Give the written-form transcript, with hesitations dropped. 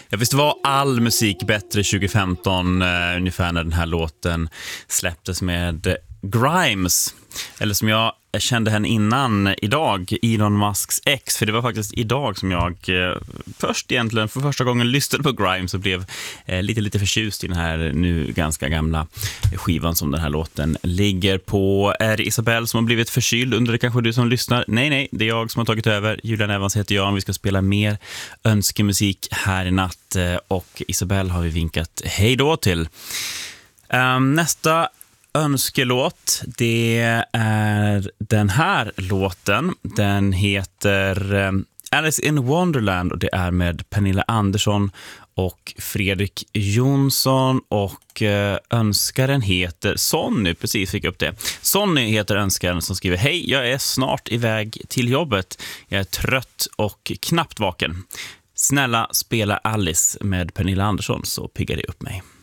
Ja, visst var all musik bättre 2015 ungefär när den här låten släpptes med Grimes. Eller som jag kände henne innan idag, Elon Musks ex. För det var faktiskt idag som jag först egentligen för första gången lyssnade på Grimes och blev lite förtjust i den här nu ganska gamla skivan som den här låten ligger på. Är det Isabelle som har blivit förkyld? Undrar det kanske du som lyssnar? Nej, det är jag som har tagit över. Julian Evans heter jag. Vi ska spela mer önskemusik här i natt och Isabelle har vi vinkat hej då till. Nästa önskelåt, det är den här låten. Den heter Alice in Wonderland och det är med Pernilla Andersson och Fredrik Jonsson och önskaren heter Sonny, precis fick upp det. Sonny heter önskaren som skriver: hej, jag är snart iväg till jobbet. Jag är trött och knappt vaken. Snälla spela Alice med Pernilla Andersson så piggar det upp mig.